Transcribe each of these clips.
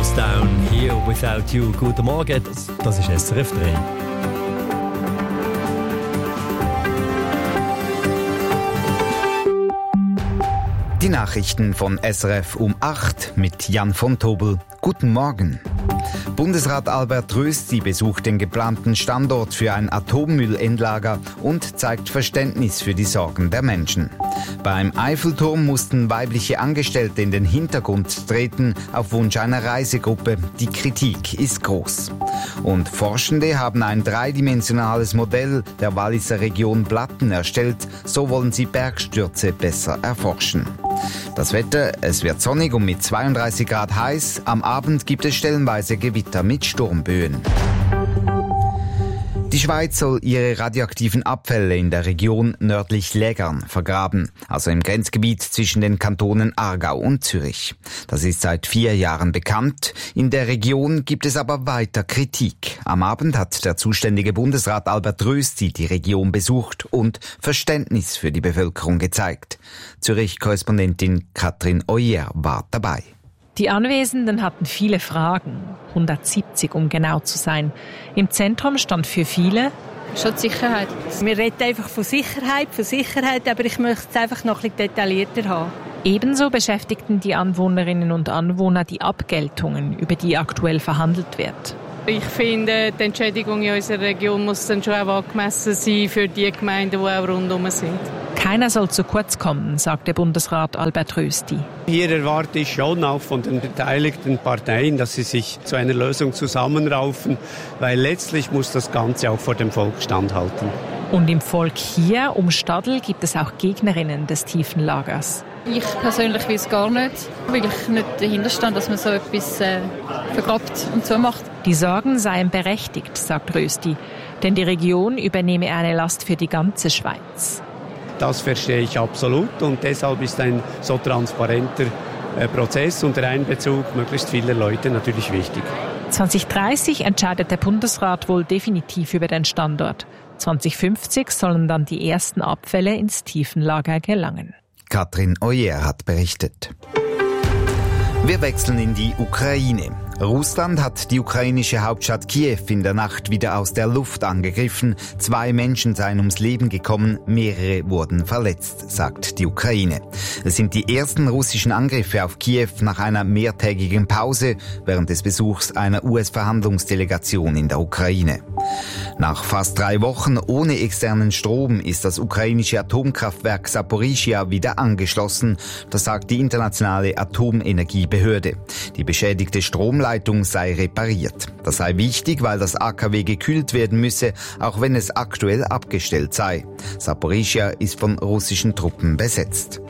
Hands Down, Here Without You. Guten Morgen, das ist SRF 3. Die Nachrichten von SRF um 8 mit Jan von Tobel. Guten Morgen. Bundesrat Albert Rösti besucht den geplanten Standort für ein Atommüllendlager und zeigt Verständnis für die Sorgen der Menschen. Beim Eiffelturm mussten weibliche Angestellte in den Hintergrund treten, auf Wunsch einer Reisegruppe. Die Kritik ist groß. Und Forschende haben ein dreidimensionales Modell der Walliser Region Blatten erstellt. So wollen sie Bergstürze besser erforschen. Das Wetter, es wird sonnig und mit 32 Grad heiß. Am Abend gibt es stellenweise Gewitter mit Sturmböen. Die Schweiz soll ihre radioaktiven Abfälle in der Region nördlich Lägern vergraben, also im Grenzgebiet zwischen den Kantonen Aargau und Zürich. Das ist seit 4 Jahren bekannt. In der Region gibt es aber weiter Kritik. Am Abend hat der zuständige Bundesrat Albert Rösti die Region besucht und Verständnis für die Bevölkerung gezeigt. Zürich-Korrespondentin Katrin Oyer war dabei. Die Anwesenden hatten viele Fragen, 170 um genau zu sein. Im Zentrum stand für viele schon die Sicherheit. Wir reden einfach von Sicherheit, aber ich möchte es einfach noch ein bisschen detaillierter haben. Ebenso beschäftigten die Anwohnerinnen und Anwohner die Abgeltungen, über die aktuell verhandelt wird. Ich finde, die Entschädigung in unserer Region muss dann schon auch angemessen sein für die Gemeinden, die auch rundherum sind. Keiner soll zu kurz kommen, sagte Bundesrat Albert Rösti. Hier erwarte ich schon auch von den beteiligten Parteien, dass sie sich zu einer Lösung zusammenraufen, weil letztlich muss das Ganze auch vor dem Volk standhalten. Und im Volk hier um Stadl gibt es auch Gegnerinnen des Tiefenlagers. Ich persönlich will es gar nicht, weil ich nicht dahinter stehe, dass man so etwas vergrabt und so macht. Die Sorgen seien berechtigt, sagt Rösti, denn die Region übernehme eine Last für die ganze Schweiz. Das verstehe ich absolut und deshalb ist ein so transparenter Prozess und der Einbezug möglichst vieler Leute natürlich wichtig. 2030 entscheidet der Bundesrat wohl definitiv über den Standort. 2050 sollen dann die ersten Abfälle ins Tiefenlager gelangen. Katrin Oyer hat berichtet. Wir wechseln in die Ukraine. Russland hat die ukrainische Hauptstadt Kiew in der Nacht wieder aus der Luft angegriffen. 2 Menschen seien ums Leben gekommen, mehrere wurden verletzt, sagt die Ukraine. Es sind die ersten russischen Angriffe auf Kiew nach einer mehrtägigen Pause während des Besuchs einer US-Verhandlungsdelegation in der Ukraine. Nach fast 3 Wochen ohne externen Strom ist das ukrainische Atomkraftwerk Saporischschja wieder angeschlossen. Das sagt die internationale Atomenergiebehörde. Die beschädigte Stromleitung sei repariert. Das sei wichtig, weil das AKW gekühlt werden müsse, auch wenn es aktuell abgestellt sei. Saporischschja ist von russischen Truppen besetzt.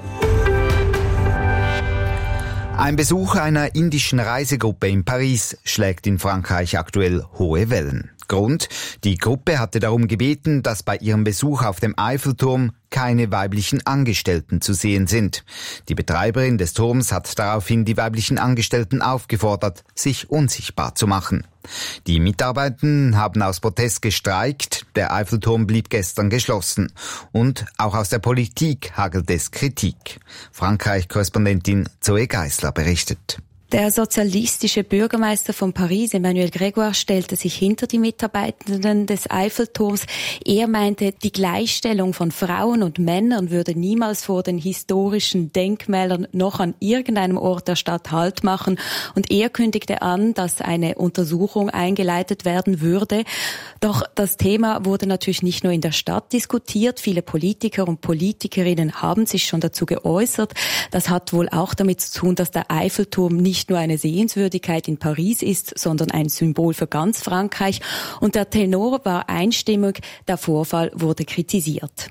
Ein Besuch einer indischen Reisegruppe in Paris schlägt in Frankreich aktuell hohe Wellen. Grund: Die Gruppe hatte darum gebeten, dass bei ihrem Besuch auf dem Eiffelturm keine weiblichen Angestellten zu sehen sind. Die Betreiberin des Turms hat daraufhin die weiblichen Angestellten aufgefordert, sich unsichtbar zu machen. Die Mitarbeitenden haben aus Protest gestreikt, der Eiffelturm blieb gestern geschlossen. Und auch aus der Politik hagelt es Kritik. Frankreich-Korrespondentin Zoe Geisler berichtet. Der sozialistische Bürgermeister von Paris, Emmanuel Grégoire, stellte sich hinter die Mitarbeitenden des Eiffelturms. Er meinte, die Gleichstellung von Frauen und Männern würde niemals vor den historischen Denkmälern noch an irgendeinem Ort der Stadt Halt machen. Und er kündigte an, dass eine Untersuchung eingeleitet werden würde. Doch das Thema wurde natürlich nicht nur in der Stadt diskutiert. Viele Politiker und Politikerinnen haben sich schon dazu geäußert. Das hat wohl auch damit zu tun, dass der Eiffelturm nicht nur eine Sehenswürdigkeit in Paris ist, sondern ein Symbol für ganz Frankreich. Und der Tenor war einstimmig, der Vorfall wurde kritisiert.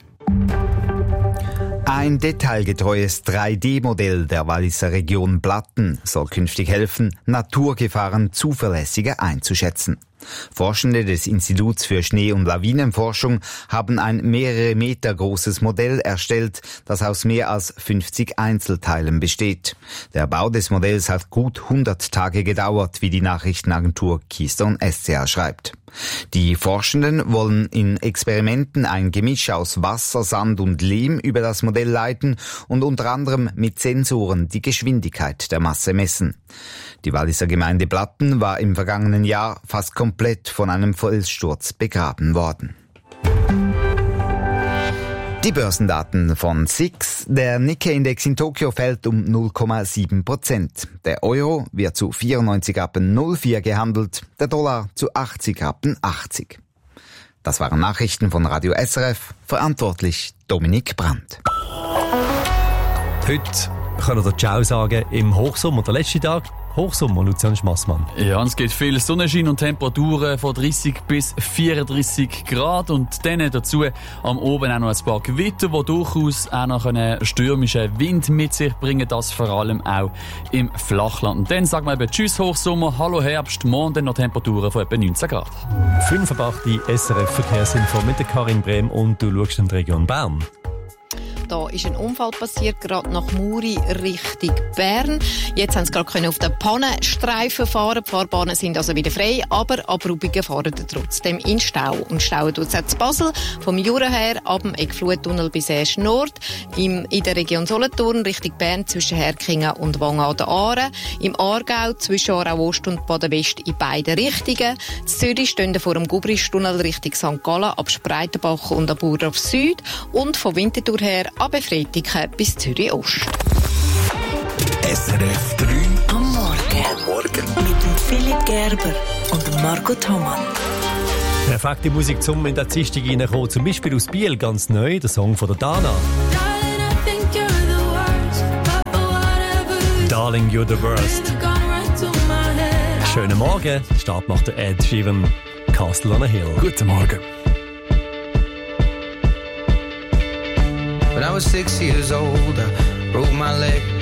Ein detailgetreues 3D-Modell der Walliser Region Blatten soll künftig helfen, Naturgefahren zuverlässiger einzuschätzen. Forschende des Instituts für Schnee- und Lawinenforschung haben ein mehrere Meter großes Modell erstellt, das aus mehr als 50 Einzelteilen besteht. Der Bau des Modells hat gut 100 Tage gedauert, wie die Nachrichtenagentur Keystone SCA schreibt. Die Forschenden wollen in Experimenten ein Gemisch aus Wasser, Sand und Lehm über das Modell leiten und unter anderem mit Sensoren die Geschwindigkeit der Masse messen. Die Walliser Gemeinde Blatten war im vergangenen Jahr fast komplett von einem Felssturz begraben worden. Die Börsendaten von SIX. Der Nikkei-Index in Tokio fällt um 0,7%. Der Euro wird zu 94,04 gehandelt, der Dollar zu 80,80. Das waren Nachrichten von Radio SRF, verantwortlich Dominik Brandt. Heute können wir Ciao sagen im Hochsommer, der letzte Tag. Hochsommer, Lucian Schmassmann. Ja, es gibt viel Sonnenschein und Temperaturen von 30 bis 34 Grad und dann dazu am Oben auch noch ein paar Gewitter, die durchaus auch noch einen stürmischen Wind mit sich bringen, das vor allem auch im Flachland. Und dann sagen wir eben Tschüss Hochsommer, Hallo Herbst, morgen dann noch Temperaturen von etwa 19 Grad. 5:08 SRF Verkehrsinfo mit der Karin Brehm und du schaust in die Region Bern. Da ist ein Unfall passiert, gerade nach Muri Richtung Bern. Jetzt haben sie gerade auf den Pannenstreifen fahren. Die Fahrbahnen sind also wieder frei, aber Abrubungen fahren trotzdem in Stau. Und Stau tut es auch zu Basel, vom Jura her, ab dem Eckfluttunnel bis Esch Nord, in der Region Solothurn Richtung Bern zwischen Herkingen und Wangen an der Aare, im Aargau zwischen Aarau Ost und Baden West in beide Richtungen. In Zürich stehen vor dem Gubristunnel Richtung St. Gallen ab Spreitenbach und ab Burdorf Süd und von Winterthur her ab Freitiken bis Zürich Ost. SRF 3 am Morgen. Mit dem Philipp Gerber und dem Margot Thomann. Perfekte Musik zum in der Dienstag reinkommen. Zum Beispiel aus Biel ganz neu, der Song von der Dana. Darling, you're the worst. Schönen Morgen. Start macht der Ed Sheeran, Castle on a Hill. Guten Morgen. When I was 6 years old, I broke my leg.